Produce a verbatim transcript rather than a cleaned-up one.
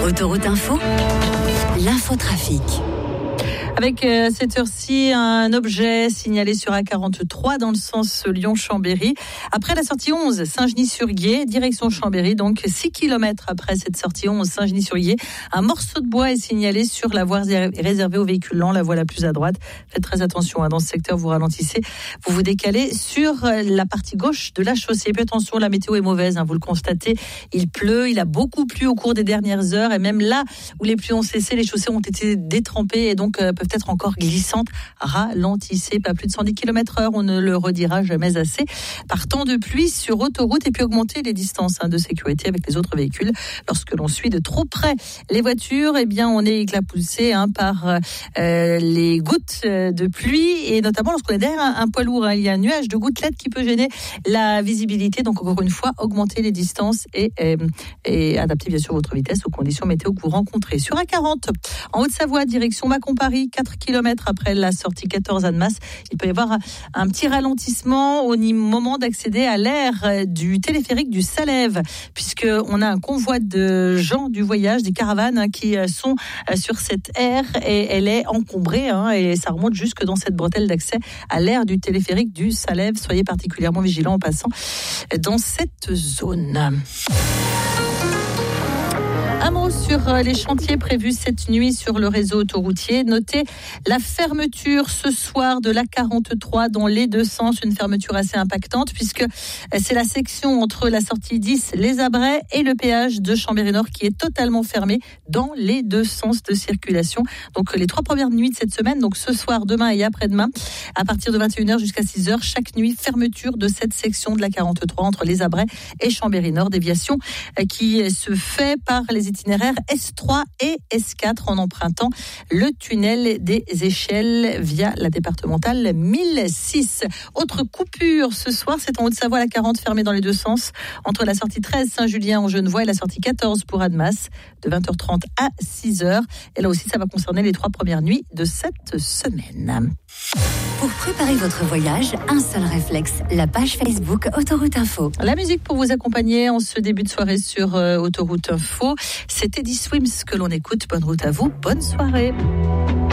Autoroute Info, l'infotrafic. Avec euh, cette heure-ci, un objet signalé sur A quarante-trois dans le sens Lyon-Chambéry. Après la sortie onze, Saint-Genis-sur-Guiers, direction Chambéry, donc six kilomètres après cette sortie onze, Saint-Genis-sur-Guiers, un morceau de bois est signalé sur la voie réservée aux véhicules lents, la voie la plus à droite. Faites très attention, hein, dans ce secteur, vous ralentissez, vous vous décalez sur la partie gauche de la chaussée. Puis attention, la météo est mauvaise, hein, vous le constatez, il pleut, il a beaucoup plu au cours des dernières heures, et même là où les pluies ont cessé, les chaussées ont été détrempées et donc euh, peuvent être encore glissantes. Ralentissez, pas plus de cent dix kilomètres heure, on ne le redira jamais assez. Par temps de pluie sur autoroute, et puis augmenter les distances hein, de sécurité avec les autres véhicules. Lorsque l'on suit de trop près les voitures, eh bien on est éclaboussé hein, par euh, les gouttes de pluie, et notamment lorsqu'on est derrière un, un poids lourd, hein, il y a un nuage de gouttelettes qui peut gêner la visibilité. Donc encore une fois, augmenter les distances et, et, et adapter bien sûr votre vitesse aux conditions météo que vous rencontrez. Sur A quarante, en Haute-Savoie, direction Mâcon-Paris, quatre kilomètres après la sortie quatorze Annemasse, il peut y avoir un petit ralentissement au moment d'accéder à l'aire du téléphérique du Salève, puisqu'on a un convoi de gens du voyage, des caravanes hein, qui sont sur cette aire, et elle est encombrée hein, et ça remonte jusque dans cette bretelle d'accès à l'aire du téléphérique du Salève. Soyez particulièrement vigilants en passant dans cette zone. Un mot sur les chantiers prévus cette nuit sur le réseau autoroutier. Notez la fermeture ce soir de l'A quarante-trois dans les deux sens, une fermeture assez impactante puisque c'est la section entre la sortie dix, les Abrais, et le péage de Chambéry-Nord qui est totalement fermée dans les deux sens de circulation. Donc les trois premières nuits de cette semaine, donc ce soir, demain et après-demain, à partir de vingt et une heures jusqu'à six heures, chaque nuit, fermeture de cette section de l'A quarante-trois entre les Abrais et Chambéry-Nord. Déviation qui se fait par les itinéraire S trois et S quatre en empruntant le tunnel des Échelles via la départementale mille six. Autre coupure ce soir, c'est en Haute-Savoie, la quarante fermée dans les deux sens entre la sortie treize Saint-Julien en Genevois et la sortie quatorze pour Annemasse de vingt heures trente à six heures. Et là aussi, ça va concerner les trois premières nuits de cette semaine. Pour préparer votre voyage, un seul réflexe, la page Facebook Autoroute Info. La musique pour vous accompagner en ce début de soirée sur euh, Autoroute Info. C'est Teddy Swims que l'on écoute. Bonne route à vous, bonne soirée.